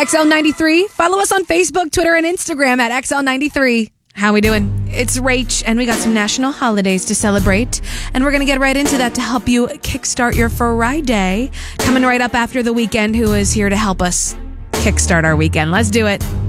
XL93. Follow us on Facebook, Twitter, and Instagram at XL93. How we doing? It's Rach, and we got some national holidays to celebrate, and we're going to get right into that to help you kickstart your Friday. Coming right up after the weekend, who is here to help us kickstart our weekend. Let's do it.